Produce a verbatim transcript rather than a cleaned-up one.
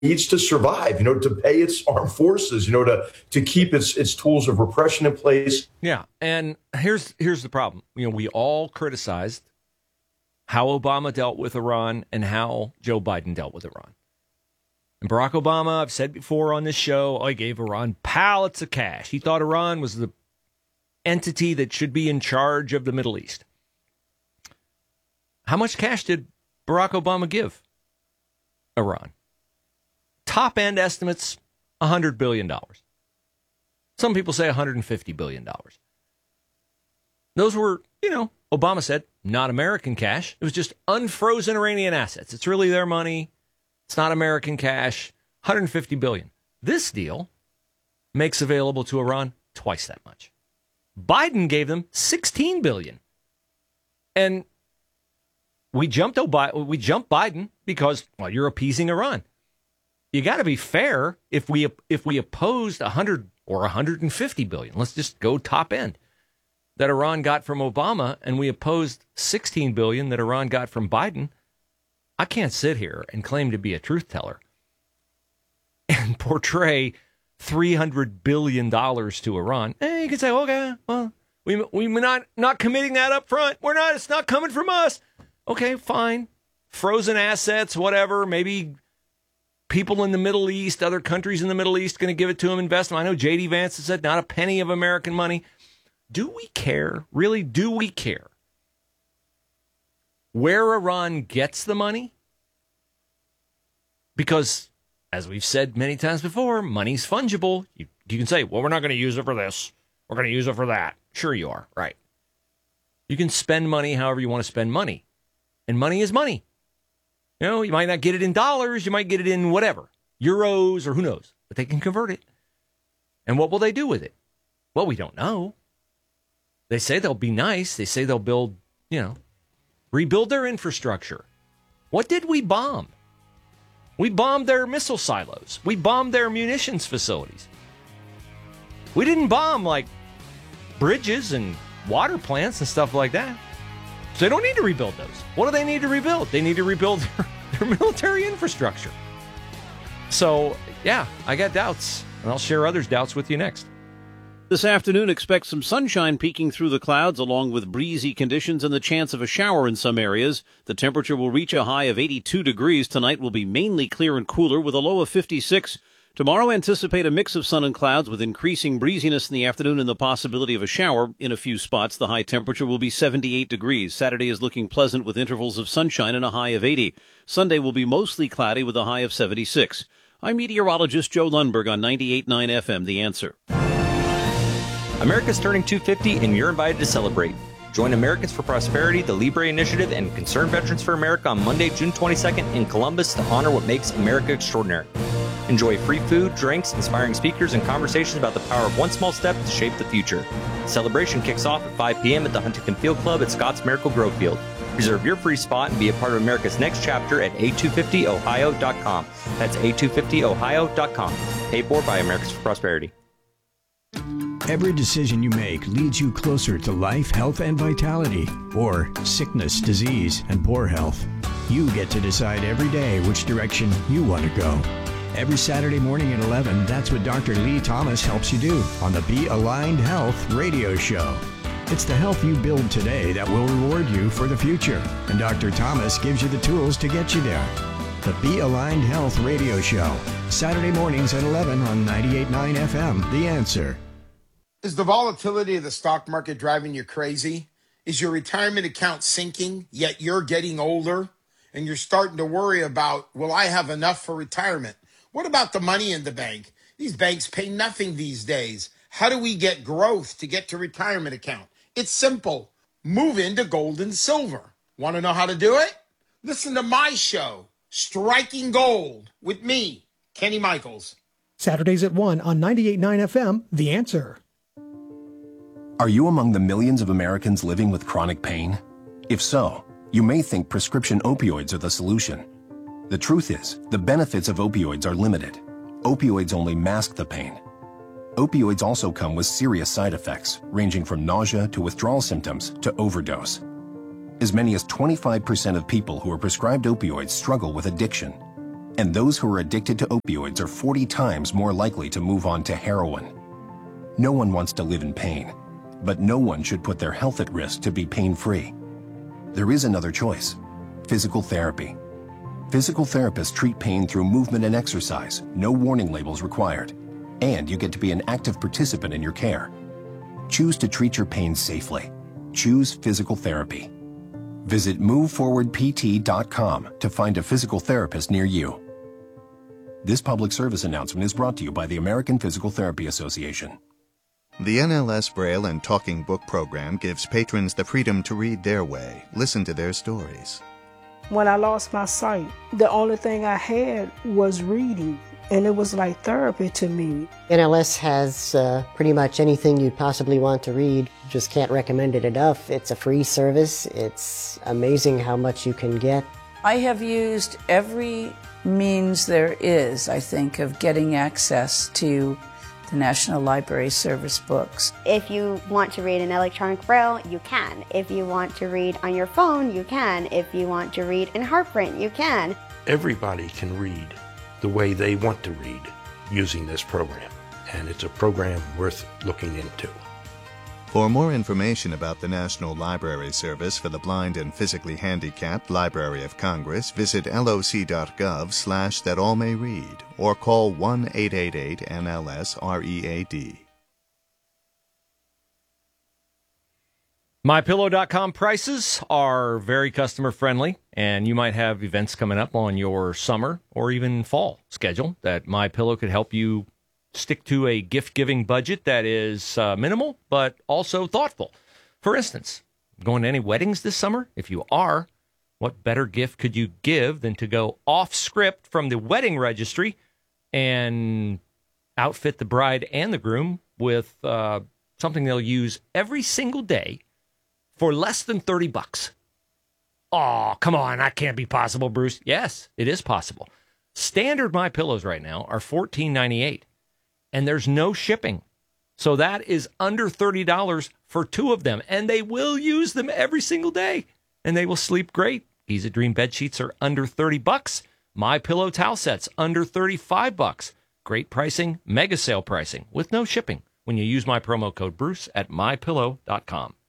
needs to survive, you know, to pay its armed forces, you know, to to keep its its tools of repression in place. Yeah, and here's here's the problem. You know, we all criticized how Obama dealt with Iran and how Joe Biden dealt with Iran. And Barack Obama, I've said before on this show, I gave Iran pallets of cash. He thought Iran was the entity that should be in charge of the Middle East. How much cash did Barack Obama give Iran? Top end estimates, one hundred billion dollars. Some people say one hundred fifty billion dollars. Those were, you know, Obama said, not American cash. It was just unfrozen Iranian assets. It's really their money. It's not American cash. one hundred fifty billion dollars. This deal makes available to Iran twice that much. Biden gave them sixteen billion dollars. And we jumped Obi- we jumped Biden because, well, you're appeasing Iran. You got to be fair. If we if we opposed one hundred or one hundred fifty billion, let's just go top end, that Iran got from Obama, and we opposed sixteen billion that Iran got from Biden, I can't sit here and claim to be a truth teller and portray three hundred billion dollars to Iran. Eh, you can say, okay, well, we we not not committing that up front. We're not. It's not coming from us. Okay, fine. Frozen assets, whatever. Maybe people in the Middle East, other countries in the Middle East, going to give it to them, invest them. I know J D Vance has said not a penny of American money. Do we care? Really, do we care where Iran gets the money? Because, as we've said many times before, money's fungible. You, you can say, well, we're not going to use it for this. We're going to use it for that. Sure you are, right. You can spend money however you want to spend money. And money is money. You know, you might not get it in dollars. You might get it in whatever, euros or who knows. But they can convert it. And what will they do with it? Well, we don't know. They say they'll be nice. They say they'll build, you know, rebuild their infrastructure. What did we bomb? We bombed their missile silos. We bombed their munitions facilities. We didn't bomb, like, bridges and water plants and stuff like that. So they don't need to rebuild those. What do they need to rebuild? They need to rebuild their, their military infrastructure. So, yeah, I got doubts, and I'll share others' doubts with you next. This afternoon, expect some sunshine peeking through the clouds along with breezy conditions and the chance of a shower in some areas. The temperature will reach a high of eighty-two degrees. Tonight will be mainly clear and cooler with a low of fifty-six. Tomorrow, anticipate a mix of sun and clouds with increasing breeziness in the afternoon and the possibility of a shower in a few spots. The high temperature will be seventy-eight degrees. Saturday is looking pleasant with intervals of sunshine and a high of eighty. Sunday will be mostly cloudy with a high of seventy-six. I'm meteorologist Joe Lundberg on ninety-eight point nine F M, The Answer. America's turning two hundred fifty, and you're invited to celebrate. Join Americans for Prosperity, the Libre Initiative, and Concerned Veterans for America on Monday, June twenty-second in Columbus to honor what makes America extraordinary. Enjoy free food, drinks, inspiring speakers, and conversations about the power of one small step to shape the future. The celebration kicks off at five p.m. at the Huntington Field Club at Scott's Miracle Grove Field. Reserve your free spot and be a part of America's next chapter at A two fifty ohio dot com. That's A two fifty ohio dot com. Paid for by Americans for Prosperity. Every decision you make leads you closer to life, health, and vitality, or sickness, disease, and poor health. You get to decide every day which direction you want to go. Every Saturday morning at eleven, that's what Doctor Lee Thomas helps you do on the Be Aligned Health radio show. It's the health you build today that will reward you for the future, and Doctor Thomas gives you the tools to get you there. The Be Aligned Health radio show, Saturday mornings at eleven on ninety-eight point nine F M, The Answer. Is the volatility of the stock market driving you crazy? Is your retirement account sinking, yet you're getting older and you're starting to worry about, will I have enough for retirement? What about the money in the bank? These banks pay nothing these days. How do we get growth to get to retirement account? It's simple. Move into gold and silver. Want to know how to do it? Listen to my show, Striking Gold, with me, Kenny Michaels. Saturdays at one on ninety-eight point nine F M, The Answer. Are you among the millions of Americans living with chronic pain? If so, you may think prescription opioids are the solution. The truth is, the benefits of opioids are limited. Opioids only mask the pain. Opioids also come with serious side effects, ranging from nausea to withdrawal symptoms to overdose. As many as twenty-five percent of people who are prescribed opioids struggle with addiction. And those who are addicted to opioids are forty times more likely to move on to heroin. No one wants to live in pain, but no one should put their health at risk to be pain-free. There is another choice: physical therapy. Physical therapists treat pain through movement and exercise, no warning labels required, and you get to be an active participant in your care. Choose to treat your pain safely. Choose physical therapy. Visit move forward p t dot com to find a physical therapist near you. This public service announcement is brought to you by the American Physical Therapy Association. The N L S Braille and Talking Book program gives patrons the freedom to read their way, listen to their stories. When I lost my sight, the only thing I had was reading, and it was like therapy to me. N L S has uh, pretty much anything you'd possibly want to read. Just can't recommend it enough. It's a free service. It's amazing how much you can get. I have used every means there is, I think, of getting access to the National Library Service books. If you want to read in electronic braille, you can. If you want to read on your phone, you can. If you want to read in heart print, you can. Everybody can read the way they want to read using this program, and it's a program worth looking into. For more information about the National Library Service for the Blind and Physically Handicapped Library of Congress, visit loc.gov slash that all may read or call one eight eight eight N L S R E A D. my pillow dot com prices are very customer friendly, and you might have events coming up on your summer or even fall schedule that MyPillow could help you stick to a gift-giving budget that is uh, minimal, but also thoughtful. For instance, going to any weddings this summer? If you are, what better gift could you give than to go off script from the wedding registry and outfit the bride and the groom with uh, something they'll use every single day for less than thirty bucks? Oh, come on, that can't be possible, Bruce. Yes, it is possible. Standard MyPillows right now are fourteen ninety-eight. And there's no shipping. So that is under thirty dollars for two of them. And they will use them every single day. And they will sleep great. Giza Dream bed sheets are under thirty bucks. MyPillow towel sets under thirty-five bucks. Great pricing, mega sale pricing with no shipping when you use my promo code Bruce at my pillow dot com.